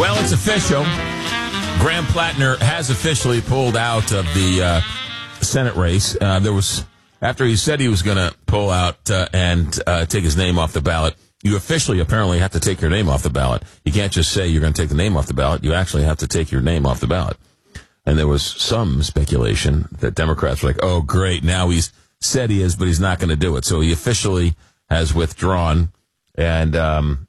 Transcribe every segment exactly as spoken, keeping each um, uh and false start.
Well, it's official. Graham Plattner has officially pulled out of the uh, Senate race. Uh, there was, after he said he was going to pull out uh, and uh, take his name off the ballot, you officially apparently have to take your name off the ballot. You can't just say you're going to take the name off the ballot. You actually have to take your name off the ballot. And there was some speculation that Democrats were like, oh, great, now he's said he is, but he's not going to do it. So he officially has withdrawn, and um,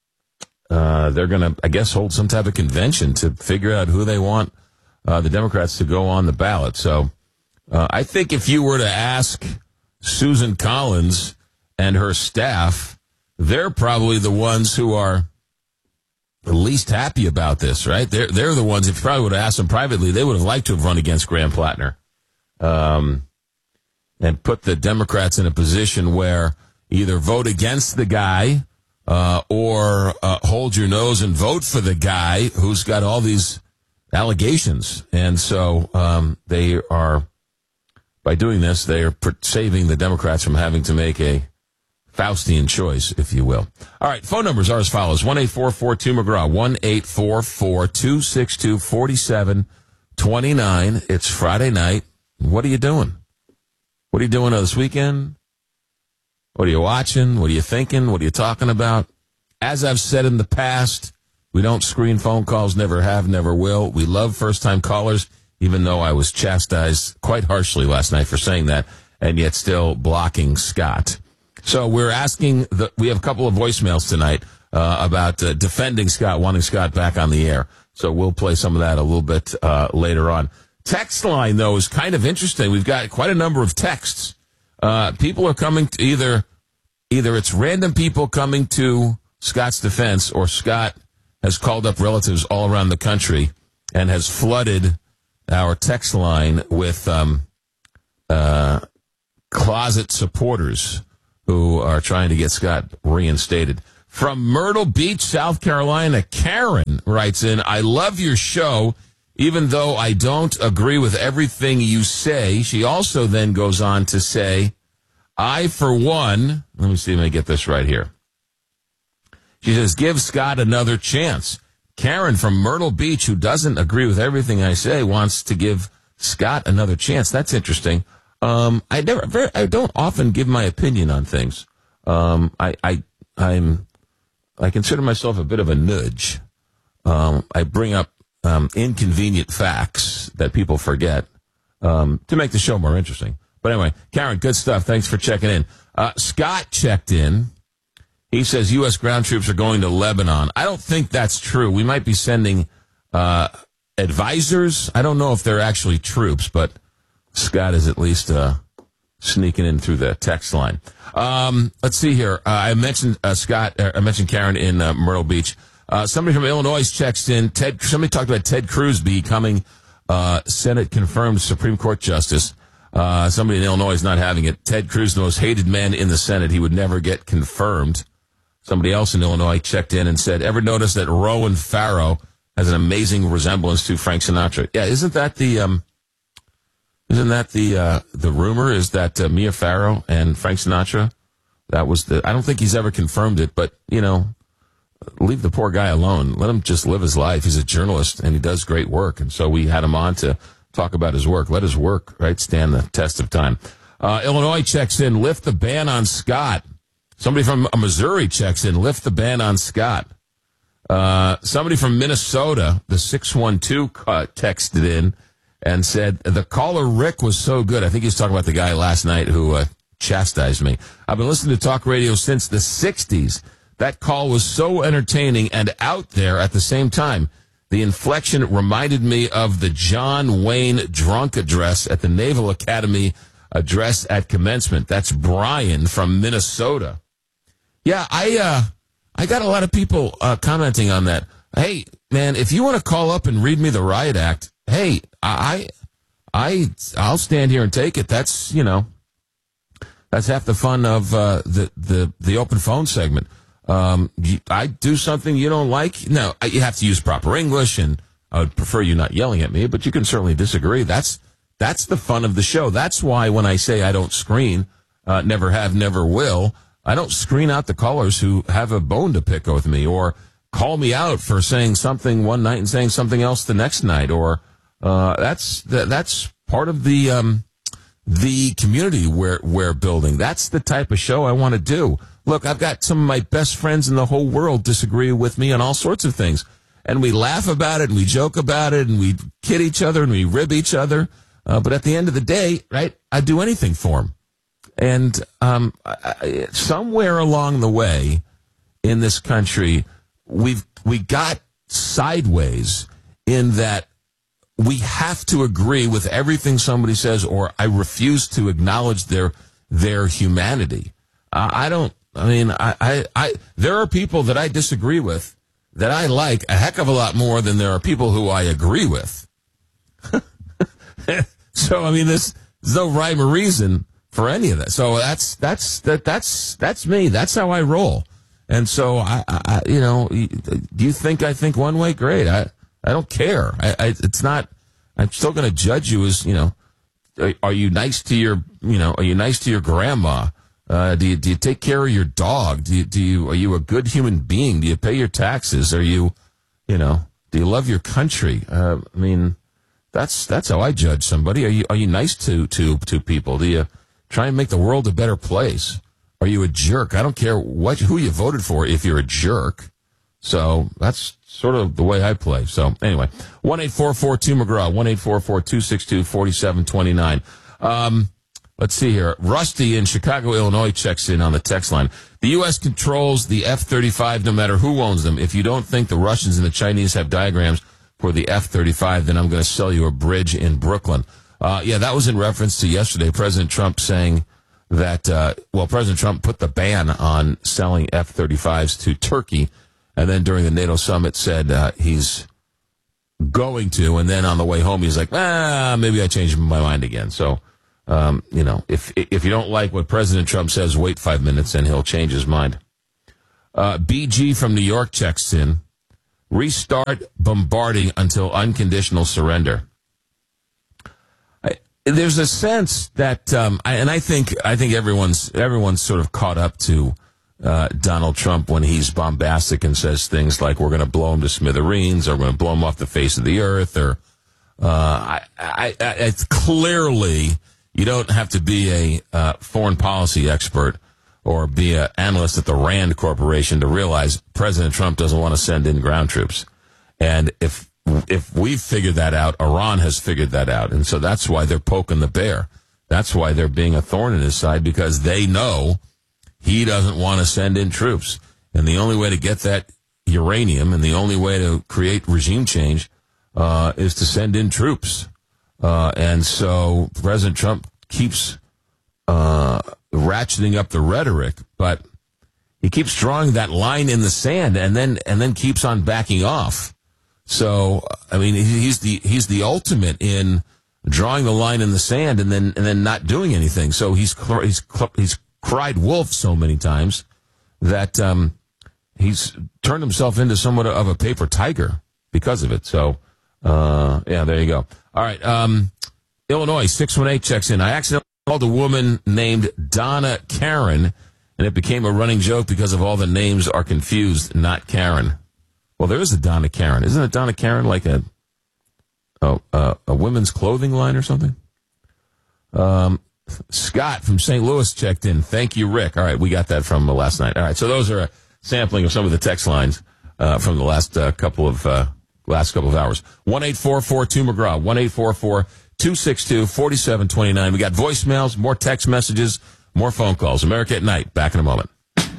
uh, they're going to, I guess, hold some type of convention to figure out who they want uh, the Democrats to go on the ballot. So uh, I think if you were to ask Susan Collins and her staff, they're probably the ones who are the least happy about this, right? They're they're the ones, if you probably would have asked them privately, they would have liked to have run against Graham Plattner um, and put the Democrats in a position where either vote against the guy uh, or uh, hold your nose and vote for the guy who's got all these allegations. And so um, they are, by doing this, they are saving the Democrats from having to make a Faustian choice, if you will. All right, phone numbers are as follows. one eight four four two McGraw, one eight four four two six two four seven two nine. It's Friday night. What are you doing? What are you doing this weekend? What are you watching? What are you thinking? What are you talking about? As I've said in the past, we don't screen phone calls, never have, never will. We love first-time callers, even though I was chastised quite harshly last night for saying that, and yet still blocking Scott. So we're asking, the, we have a couple of voicemails tonight uh, about uh, defending Scott, wanting Scott back on the air. So we'll play some of that a little bit uh, later on. Text line, though, is kind of interesting. We've got quite a number of texts. Uh, people are coming to either, either it's random people coming to Scott's defense, or Scott has called up relatives all around the country and has flooded our text line with um, uh, closet supporters who are trying to get Scott reinstated. From Myrtle Beach, South Carolina, Karen writes in, I love your show, even though I don't agree with everything you say. She also then goes on to say, I, for one, let me see if I get this right here. She says, give Scott another chance. Karen from Myrtle Beach, who doesn't agree with everything I say, wants to give Scott another chance. That's interesting. Um, I never, very, I don't often give my opinion on things. Um, I, I, I'm, I consider myself a bit of a nudge. Um, I bring up, um, inconvenient facts that people forget, um, to make the show more interesting. But anyway, Karen, good stuff. Thanks for checking in. Uh, Scott checked in. He says U S ground troops are going to Lebanon. I don't think that's true. We might be sending, uh, advisors. I don't know if they're actually troops, but Scott is at least uh, sneaking in through the text line. Um, let's see here. Uh, I mentioned uh, Scott. Uh, I mentioned Karen in uh, Myrtle Beach. Uh, somebody from Illinois checks in. Ted. Somebody talked about Ted Cruz becoming uh, Senate confirmed Supreme Court justice. Uh, somebody in Illinois is not having it. Ted Cruz, the most hated man in the Senate. He would never get confirmed. Somebody else in Illinois checked in and said, "Ever notice that Rowan Farrow has an amazing resemblance to Frank Sinatra?" Yeah, isn't that the um, Isn't that the uh, the rumor? Is that uh, Mia Farrow and Frank Sinatra? That was the. I don't think he's ever confirmed it, but you know, leave the poor guy alone. Let him just live his life. He's a journalist and he does great work, and so we had him on to talk about his work. Let his work right stand the test of time. Uh, Illinois checks in. Lift the ban on Scott. Somebody from Missouri checks in. Lift the ban on Scott. Uh, somebody from Minnesota, the six one two uh, texted in and said, the caller Rick was so good. I think he was talking about the guy last night who uh, chastised me. I've been listening to talk radio since the sixties. That call was so entertaining and out there at the same time. The inflection reminded me of the John Wayne drunk address at the Naval Academy address at commencement. That's Brian from Minnesota. Yeah, I uh, I got a lot of people uh, commenting on that. Hey, man, if you want to call up and read me the riot act, hey, I, I, I'll stand here and take it. That's, you know, that's half the fun of uh, the, the, the open phone segment. Um, you, I do something you don't like. No, I, you have to use proper English, and I would prefer you not yelling at me, but you can certainly disagree. That's, that's the fun of the show. That's why when I say I don't screen, uh, never have, never will, I don't screen out the callers who have a bone to pick with me or call me out for saying something one night and saying something else the next night, or uh, that's that, that's part of the um, the community we're we're building. That's the type of show I want to do. Look, I've got some of my best friends in the whole world disagree with me on all sorts of things, and we laugh about it and we joke about it and we kid each other and we rib each other. Uh, but at the end of the day, right, I'd do anything for them. And um, I, somewhere along the way in this country, we've we got sideways in that we have to agree with everything somebody says, or I refuse to acknowledge their their humanity. Uh, I don't. I mean, I, I, I there are people that I disagree with that I like a heck of a lot more than there are people who I agree with. So I mean, there's, there's no rhyme or reason for any of that. So that's that's that that's that's me. That's how I roll. And so I, I you know, do you think I think one way? Great. I I don't care. I, I it's not. I'm still going to judge you as, you know. Are, are you nice to your you know? Are you nice to your grandma? Uh, do you do you take care of your dog? Do you do you are you a good human being? Do you pay your taxes? Are you, you know? Do you love your country? Uh, I mean, that's that's how I judge somebody. Are you are you nice to to to people? Do you try and make the world a better place? Are you a jerk? I don't care what who you voted for if you're a jerk. So that's sort of the way I play. So anyway, one eight four four two McGraw, one eight four four two six two four seven two nine. Um, let's see here. Rusty in Chicago, Illinois checks in on the text line. The U S controls the F thirty-five no matter who owns them. If you don't think the Russians and the Chinese have diagrams for the F thirty-five, then I'm going to sell you a bridge in Brooklyn. Uh, yeah, that was in reference to yesterday, President Trump saying that, uh, well, President Trump put the ban on selling F thirty-fives to Turkey, and then during the NATO summit said uh, he's going to, and then on the way home he's like, ah, maybe I changed my mind again. So, um, you know, if if you don't like what President Trump says, wait five minutes and he'll change his mind. Uh, B G from New York checks in. Restart bombarding until unconditional surrender. I, there's a sense that, um, I, and I think I think everyone's everyone's sort of caught up to uh, Donald Trump when he's bombastic and says things like we're going to blow him to smithereens, or we're going to blow him off the face of the earth, or uh, I, I, I, it's clearly you don't have to be a uh, foreign policy expert or be an analyst at the Rand Corporation to realize President Trump doesn't want to send in ground troops. And if if we've figured that out, Iran has figured that out. And so that's why they're poking the bear. That's why they're being a thorn in his side, because they know he doesn't want to send in troops. And the only way to get that uranium and the only way to create regime change uh, is to send in troops. Uh, and so President Trump keeps uh, ratcheting up the rhetoric, but he keeps drawing that line in the sand and then and then keeps on backing off. So, I mean, he's the he's the ultimate in drawing the line in the sand and then and then not doing anything. So he's he's he's cried wolf so many times that um, he's turned himself into somewhat of a paper tiger because of it. So, uh, yeah, there you go. All right, um, Illinois six one eight checks in. I accidentally called a woman named Donna Karen, and it became a running joke because of all the names are confused, not Karen. Well, there is a Donna Karen. Isn't a Donna Karen like a a, a, a women's clothing line or something? Um, Scott from Saint Louis checked in. Thank you, Rick. All right, we got that from uh, last night. All right, so those are a sampling of some of the text lines uh, from the last uh, couple of uh, last couple of hours. one eight four four two McGraw, one eight four four two six two four seven two nine. We got voicemails, more text messages, more phone calls. America at Night. Back in a moment.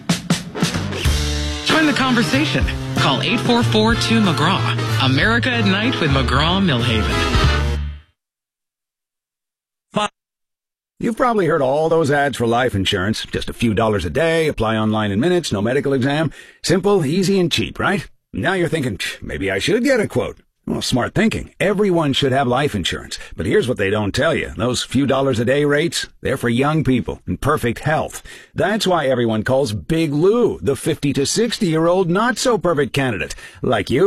Join the conversation. Call eight four four two McGraw. America at Night with McGraw Millhaven. You've probably heard all those ads for life insurance. Just a few dollars a day, apply online in minutes, no medical exam. Simple, easy, and cheap, right? Now you're thinking, maybe I should get a quote. Well, smart thinking. Everyone should have life insurance. But here's what they don't tell you. Those few dollars a day rates, they're for young people in perfect health. That's why everyone calls Big Lou the fifty to sixty-year-old not-so-perfect candidate. Like you.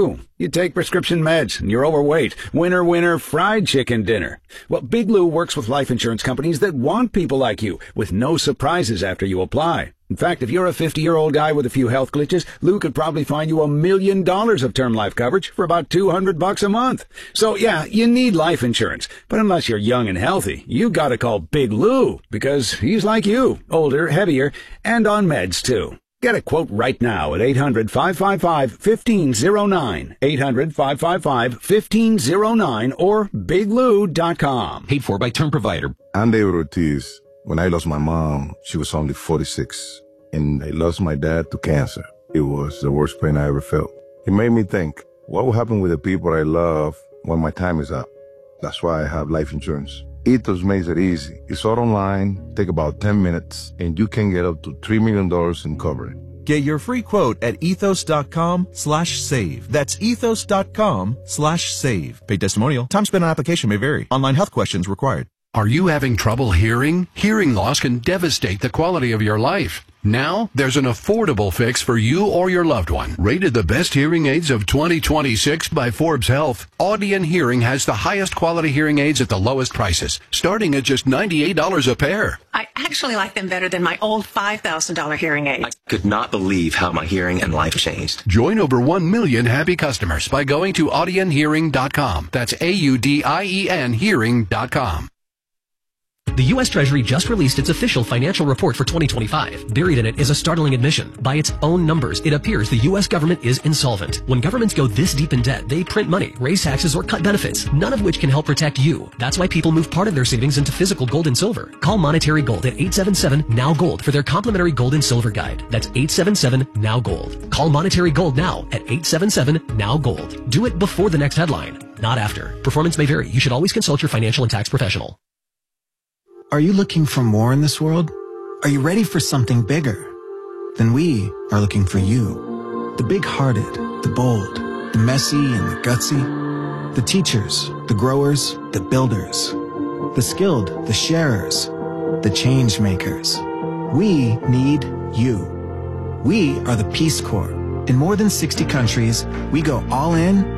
You take prescription meds and you're overweight. Winner, winner, fried chicken dinner. Well, Big Lou works with life insurance companies that want people like you, with no surprises after you apply. In fact, if you're a fifty-year-old guy with a few health glitches, Lou could probably find you a million dollars of term life coverage for about two hundred bucks a month. So yeah, you need life insurance. But unless you're young and healthy, you gotta call Big Lou, because he's like you, older, heavier, and on meds too. Get a quote right now at eight hundred, five five five, one five zero nine, eight hundred, five five five, one five zero nine, or big lou dot com. Paid for by Term Provider. I'm David Ortiz. When I lost my mom, she was only forty-six, and I lost my dad to cancer. It was the worst pain I ever felt. It made me think, what will happen with the people I love when my time is up? That's why I have life insurance. Ethos makes it easy. It's all online, take about ten minutes, and you can get up to three million dollars in coverage. Get your free quote at ethos.com slash save. That's ethos.com slash save. Paid testimonial. Time spent on application may vary. Online health questions required. Are you having trouble hearing? Hearing loss can devastate the quality of your life. Now, there's an affordable fix for you or your loved one. Rated the best hearing aids of twenty twenty-six by Forbes Health, Audion Hearing has the highest quality hearing aids at the lowest prices, starting at just ninety-eight dollars a pair. I actually like them better than my old five thousand dollars hearing aid. I could not believe how my hearing and life changed. Join over one million happy customers by going to audion hearing dot com. That's A U D I E N hearing dot com. The U S Treasury just released its official financial report for twenty twenty-five. Buried in it is a startling admission. By its own numbers, it appears the U S government is insolvent. When governments go this deep in debt, they print money, raise taxes, or cut benefits, none of which can help protect you. That's why people move part of their savings into physical gold and silver. Call Monetary Gold at eight seven seven, N O W Gold for their complimentary gold and silver guide. That's eight seven seven, N O W Gold. Call Monetary Gold now at eight seven seven, N O W Gold. Do it before the next headline, not after. Performance may vary. You should always consult your financial and tax professional. Are you looking for more in this world? Are you ready for something bigger? Then we are looking for you. The big-hearted, the bold, the messy and the gutsy. The teachers, the growers, the builders. The skilled, the sharers, the change makers. We need you. We are the Peace Corps. In more than sixty countries, we go all in